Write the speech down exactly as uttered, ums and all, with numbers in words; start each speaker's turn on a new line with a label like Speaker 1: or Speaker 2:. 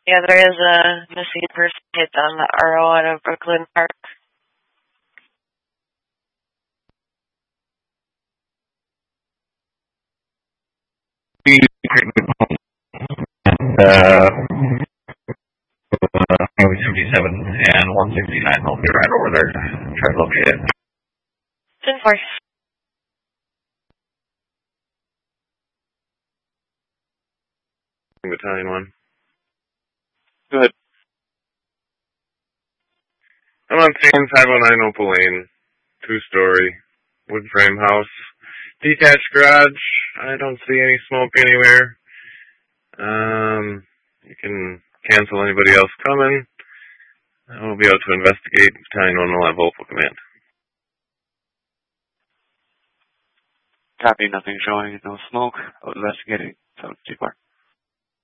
Speaker 1: Yeah, there is a missing person hit on the R O out of Brooklyn Park.
Speaker 2: Uh, uh, Highway seventy-seven and one sixty-nine. I'll be right over there to try to locate it.
Speaker 1: ten four.
Speaker 3: Battalion one. Go ahead. I'm on scene five oh nine Opal Lane. Two-story. Wood frame house. Detached garage. I don't see any smoke anywhere. Um, you can cancel anybody else coming. We'll be able to investigate. Battalion one will have Opal command.
Speaker 4: Copy, nothing showing, no smoke. Investigating. So, T four.